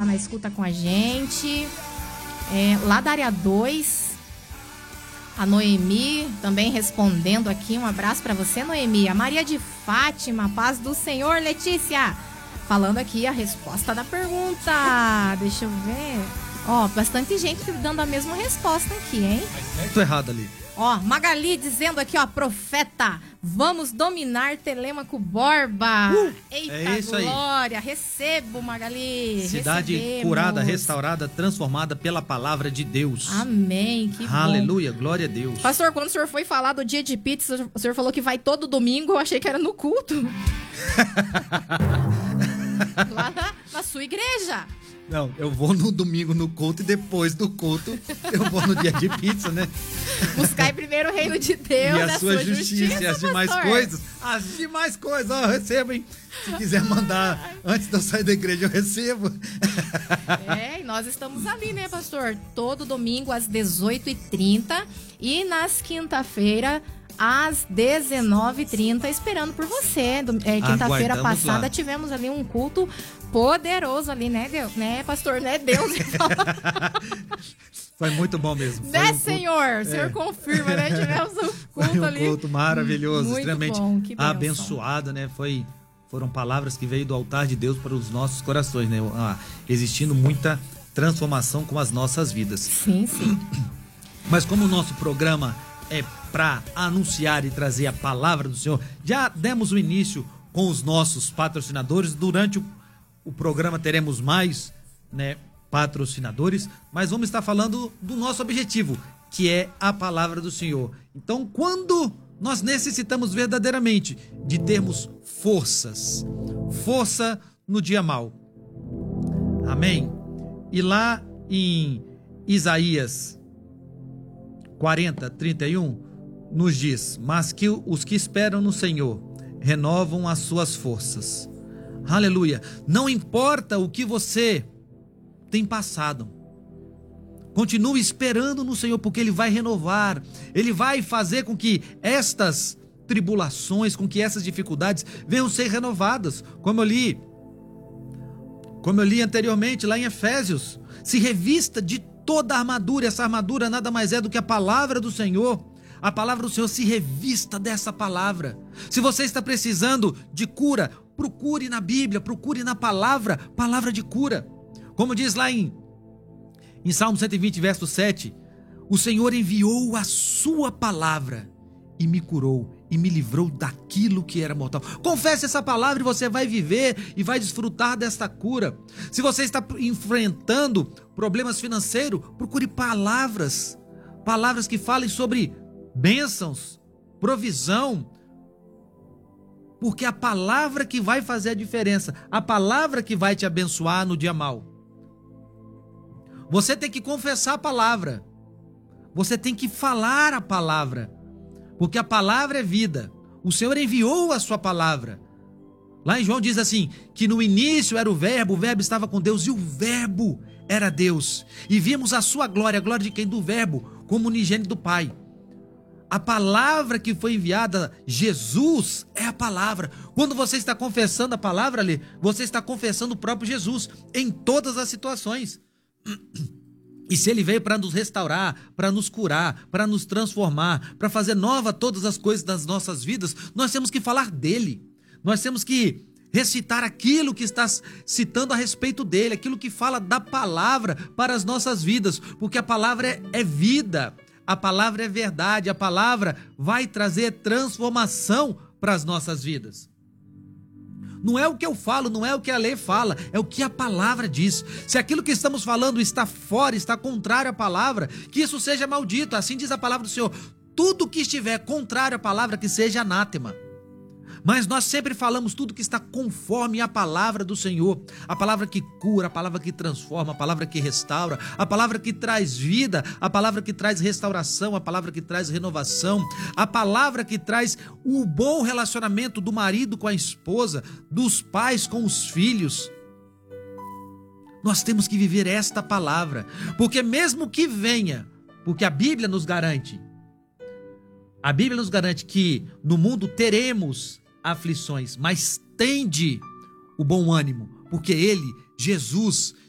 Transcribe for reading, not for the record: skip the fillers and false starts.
na escuta com a gente. Lá da área 2, a Noemi também respondendo aqui. Um abraço para você, Noemi. A Maria de Fátima, paz do Senhor, Letícia. Falando aqui a resposta da pergunta. Deixa eu ver. Bastante gente dando a mesma resposta aqui, hein? Tô errado ali. Magali dizendo aqui, profeta, vamos dominar Telêmaco Borba. Eita, é isso glória, aí. Recebo, Magali. Cidade recebemos. Curada, restaurada, transformada pela palavra de Deus. Amém, que Aleluia, bom. glória a Deus. Pastor, quando o senhor foi falar do dia de pizza, o senhor falou que vai todo domingo, eu achei que era no culto. Lá na sua igreja. Não, eu vou no domingo no culto e depois do culto eu vou no dia de pizza, né? Buscar primeiro o reino de Deus e a sua justiça e as demais pastor. coisas. As demais coisas, eu recebo, hein? Se quiser mandar antes de eu sair da igreja, eu recebo. E nós estamos ali, né, pastor? Todo domingo às 18h30 e nas quinta-feira às 19h30, esperando por você. Quinta-feira passada lá. Tivemos ali um culto poderoso ali, né, Deus? Né, pastor? Né, Deus? Foi muito bom mesmo. Né, Senhor? O Senhor confirma, né? Tivemos um culto ali. Um culto maravilhoso, muito extremamente bom, que bênção. Abençoado, né? Foram palavras que veio do altar de Deus para os nossos corações, né? Existindo muita transformação com as nossas vidas. Sim, sim. Mas como o nosso programa é para anunciar e trazer a palavra do Senhor, já demos o início com os nossos patrocinadores. Durante o programa teremos mais, né, patrocinadores, mas vamos estar falando do nosso objetivo, que é a palavra do Senhor. Então, quando nós necessitamos verdadeiramente de termos força no dia mau. Amém? E lá em Isaías 40:31 nos diz: mas que os que esperam no Senhor renovam as suas forças. Aleluia. Não importa o que você tem passado, continue esperando no Senhor, porque Ele vai renovar, Ele vai fazer com que estas tribulações, com que essas dificuldades venham ser renovadas. Como eu li anteriormente lá em Efésios, se revista de toda a armadura. Essa armadura nada mais é do que a palavra do Senhor. A palavra do Senhor, se revista dessa palavra. Se você está precisando de cura, procure na Bíblia, procure na palavra de cura. Como diz lá em Salmo 120, verso 7, o Senhor enviou a sua palavra e me curou e me livrou daquilo que era mortal. Confesse essa palavra e você vai viver e vai desfrutar desta cura. Se você está enfrentando problemas financeiros, procure palavras que falem sobre bênçãos, provisão, porque a palavra que vai fazer a diferença, a palavra que vai te abençoar no dia mau. Você tem que confessar a palavra, você tem que falar a palavra, porque a palavra é vida. O Senhor enviou a sua palavra. Lá em João diz assim, que no início era o verbo estava com Deus e o verbo era Deus. E vimos a sua glória, a glória de quem? Do verbo, como unigênito do Pai. A palavra que foi enviada, Jesus é a palavra. Quando você está confessando a palavra ali, você está confessando o próprio Jesus em todas as situações. E se ele veio para nos restaurar, para nos curar, para nos transformar, para fazer nova todas as coisas das nossas vidas, nós temos que falar dele. Nós temos que recitar aquilo que está citando a respeito dele, aquilo que fala da palavra para as nossas vidas, porque a palavra é vida. A palavra é verdade, a palavra vai trazer transformação para as nossas vidas. Não é o que eu falo, não é o que a lei fala, é o que a palavra diz. Se aquilo que estamos falando está fora, está contrário à palavra, que isso seja maldito, assim diz a palavra do Senhor. Tudo que estiver contrário à palavra, que seja anátema. Mas nós sempre falamos tudo que está conforme a palavra do Senhor. A palavra que cura, a palavra que transforma, a palavra que restaura, a palavra que traz vida, a palavra que traz restauração, a palavra que traz renovação, a palavra que traz o bom relacionamento do marido com a esposa, dos pais com os filhos. Nós temos que viver esta palavra, porque mesmo que venha, porque a Bíblia nos garante que no mundo teremos aflições, mas tende o bom ânimo, porque ele, Jesus,